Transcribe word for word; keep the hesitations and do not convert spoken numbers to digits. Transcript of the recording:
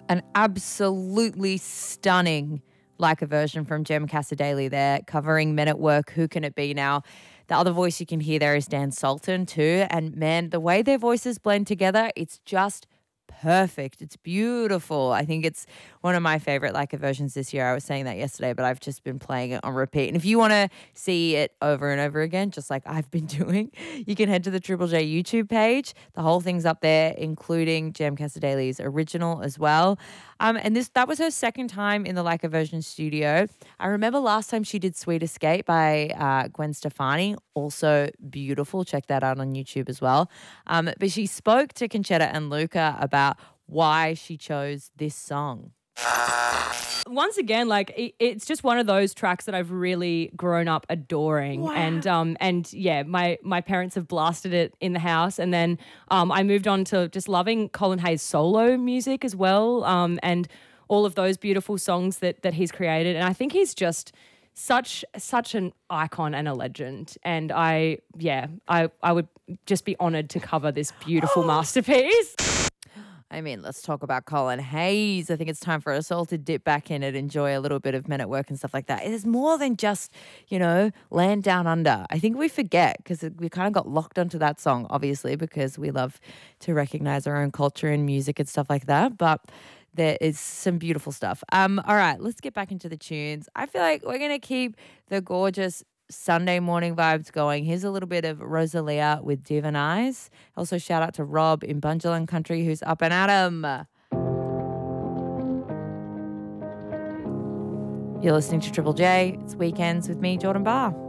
An absolutely stunning like a version from Jem Casadei there, covering Men at Work, Who Can It Be Now? The other voice you can hear there is Dan Sultan too. And man, the way their voices blend together, it's just perfect. It's beautiful. I think it's one of my favorite Leica versions this year. I was saying that yesterday, but I've just been playing it on repeat. And if you want to see it over and over again, just like I've been doing, you can head to the Triple J YouTube page. The whole thing's up there, including Jem Casadei's original as well. Um, and this that was her second time in the Leica version studio. I remember last time she did Sweet Escape by uh, Gwen Stefani. Also beautiful. Check that out on YouTube as well. Um, but she spoke to Conchetta and Luca about why she chose this song. Once again, like it, it's just one of those tracks that I've really grown up adoring. Wow. And um and yeah, my my parents have blasted it in the house, and then um I moved on to just loving Colin Hayes' solo music as well, um and all of those beautiful songs that that he's created. And I think he's just such such an icon and a legend. And I yeah, I I would just be honored to cover this beautiful masterpiece. I mean, let's talk about Colin Hayes. I think it's time for us all to dip back in and enjoy a little bit of Men at Work and stuff like that. It is more than just, you know, Land Down Under. I think we forget because we kind of got locked onto that song, obviously, because we love to recognize our own culture and music and stuff like that. But there is some beautiful stuff. Um, all right, let's get back into the tunes. I feel like we're going to keep the gorgeous Sunday morning vibes going. Here's a little bit of Rosalia with Divine Eyes. Also, shout out to Rob in Bunjalung Country who's up and at 'em. You're listening to Triple J. It's Weekends with me, Jordan Barr.